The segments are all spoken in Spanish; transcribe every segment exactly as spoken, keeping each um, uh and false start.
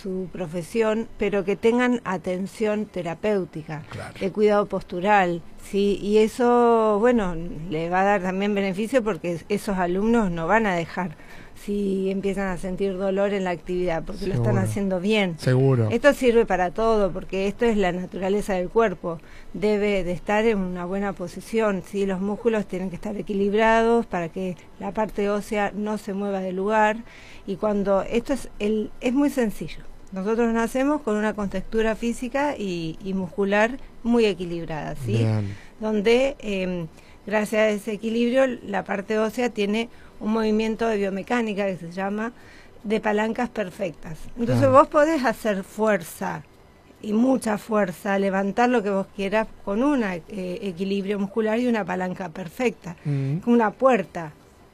su profesión, pero que tengan atención terapéutica, claro. de cuidado postural, ¿sí? Y eso, bueno, le va a dar también beneficio porque esos alumnos no van a dejar si empiezan a sentir dolor en la actividad, porque Seguro. Lo están haciendo bien. Seguro. Esto sirve para todo, porque esto es la naturaleza del cuerpo. Debe de estar en una buena posición, ¿sí? Los músculos tienen que estar equilibrados para que la parte ósea no se mueva del lugar. Y cuando esto es, el, es muy sencillo. Nosotros nacemos con una contextura física y, y muscular muy equilibrada, ¿sí? Bien. Donde, eh, gracias a ese equilibrio, la parte ósea tiene un movimiento de biomecánica que se llama de palancas perfectas. Entonces ah. vos podés hacer fuerza y mucha fuerza, levantar lo que vos quieras con un eh, equilibrio muscular y una palanca perfecta, mm. una puerta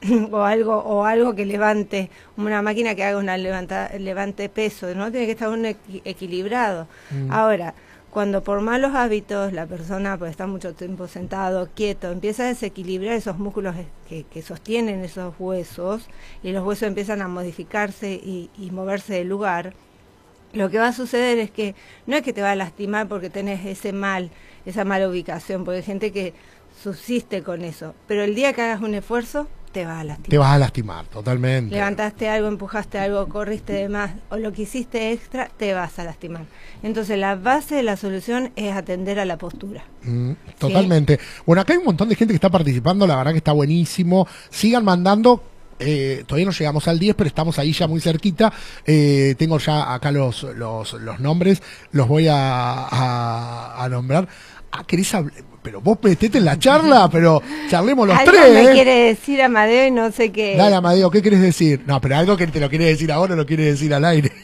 o algo o algo que levante, una máquina que haga una levanta, levante peso, ¿no? Tiene que estar un equi equilibrado. Mm. Ahora, cuando por malos hábitos la persona pues está mucho tiempo sentado, quieto, empieza a desequilibrar esos músculos que, que sostienen esos huesos y los huesos empiezan a modificarse y, y moverse del lugar, lo que va a suceder es que no es que te va a lastimar porque tenés ese mal, esa mala ubicación, porque hay gente que subsiste con eso, pero el día que hagas un esfuerzo te vas a lastimar. Te vas a lastimar, totalmente. Levantaste algo, empujaste algo, corriste de más, o lo que hiciste extra, te vas a lastimar. Entonces la base de la solución es atender a la postura. Mm, totalmente. ¿Sí? Bueno, acá hay un montón de gente que está participando, la verdad que está buenísimo. Sigan mandando. Eh, todavía no llegamos al diez, pero estamos ahí ya muy cerquita. Eh, tengo ya acá los, los, los nombres, los voy a, a, a nombrar. Ah, ¿querés hablar? Pero vos metete en la charla, pero charlemos los algo tres. Algo me ¿eh? quiere decir Amadeo y no sé qué. Dale, Amadeo, ¿qué querés decir? No, pero algo que te lo quiere decir ahora lo quiere decir al aire.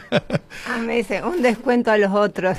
Ah, me dice, un descuento a los otros.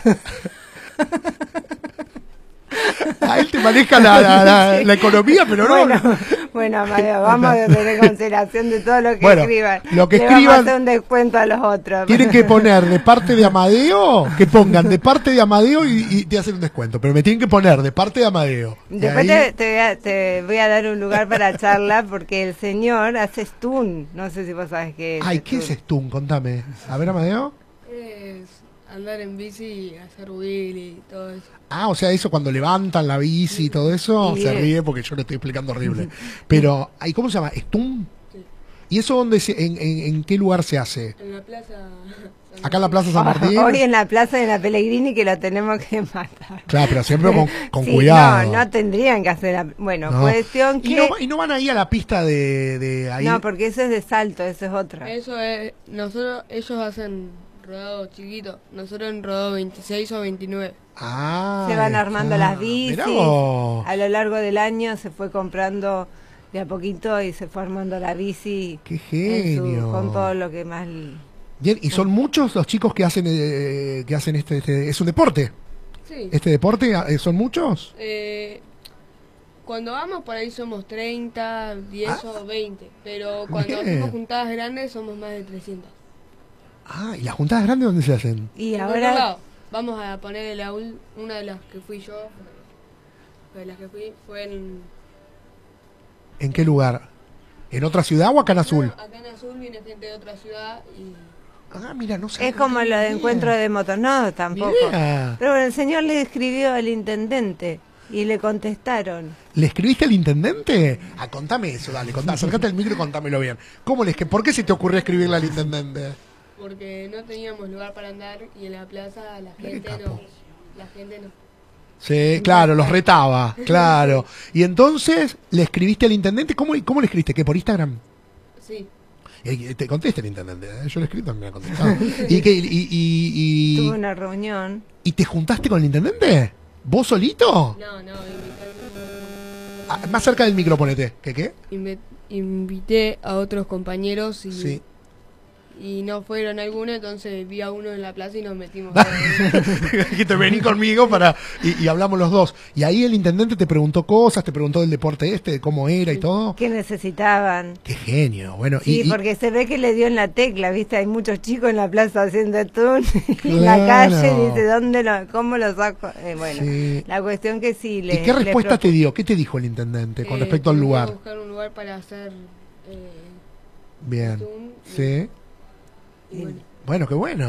A él te maneja la, la, la, sí. la economía, pero no. Bueno, bueno, Amadeo, vamos a tener consideración de todo lo que bueno, escriban. Lo que Le escriban, vamos a hacer un descuento a los otros. Tienen que poner de parte de Amadeo, que pongan de parte de Amadeo y, y te hacen un descuento. Pero me tienen que poner de parte de Amadeo. Después ahí... te, te, voy a, te voy a dar un lugar para charla porque el señor hace stun. No sé si vos sabes qué es. Ay, stun. ¿qué es stun? Contame. A ver, Amadeo. Es andar en bici y hacer wheelie y todo eso. Ah, o sea, eso cuando levantan la bici y todo eso, sí, se ríe porque yo lo estoy explicando horrible. Pero, ¿y cómo se llama? ¿Stun? Sí. ¿Y eso dónde se, en, en, en qué lugar se hace? En la plaza. Acá en la Plaza San Martín. Hoy en la Plaza de la Pellegrini que lo tenemos que matar. Claro, pero siempre con, con sí, cuidado. No, no tendrían que hacer. La, bueno, no. cuestión que. ¿Y no, ¿Y no van ahí a la pista de, de ahí? No, porque eso es de salto, eso es otra. Eso es. Nosotros, ellos hacen rodado chiquito. Nosotros en rodado veintiséis o veintinueve. Ah, se van armando ah, las bicis. A lo largo del año se fue comprando de a poquito y se fue armando la bici. ¡Qué genio! Su, con todo lo que más. Bien, y son muchos los chicos que hacen eh, que hacen este, este es un deporte. Sí. Este deporte eh, son muchos. Eh, cuando vamos por ahí somos treinta, diez ah, o veinte, pero cuando bien. hacemos juntadas grandes somos más de trescientas. Ah, ¿y las juntadas grandes dónde se hacen? Y en ahora vamos a poner la ul una de las que fui yo, de las que fui fue en. ¿En qué lugar? ¿En otra ciudad o acá en Azul? No, acá en Azul viene gente de otra ciudad y. Ah, mira, no sé. Es como lo de encuentro de motos, no, tampoco. Mirá. Pero bueno, el señor le escribió al intendente y le contestaron. ¿Le escribiste al intendente? Ah, contame eso, dale, contame, acércate al micro y contámelo bien. ¿Cómo les que ¿Por qué se te ocurrió escribirle al intendente? Porque no teníamos lugar para andar y en la plaza la gente no. La gente no. Sí, claro, los retaba, claro. Y entonces, ¿le escribiste al intendente? ¿Cómo, cómo le escribiste? ¿Qué, por Instagram? Sí. Y te contesta el intendente, ¿eh? Yo le he escrito, me ha contestado. ¿Y, qué, y, y, y, Tuve una reunión. ¿Y te juntaste con el intendente? ¿Vos solito? No, no, invité. Ah, más cerca del micro, ponete. ¿Qué qué? Inve invité a otros compañeros y, sí. y no fueron algunos, entonces vi a uno en la plaza y nos metimos. Dijiste, vení conmigo para y, y hablamos los dos. Y ahí el intendente te preguntó cosas, te preguntó del deporte este, de cómo era y todo. ¿Qué necesitaban? Qué genio. Bueno, sí, y, porque y... se ve que le dio en la tecla, ¿viste? Hay muchos chicos en la plaza haciendo tun claro. En la calle, dice, ¿dónde lo, cómo lo saco? Eh, bueno, sí. La cuestión que sí le. ¿Y qué respuesta te dio? ¿Qué te dijo el intendente con eh, respecto al lugar? A buscar un lugar para hacer. Eh, Bien. tun, sí. Y bueno. Bueno, qué bueno.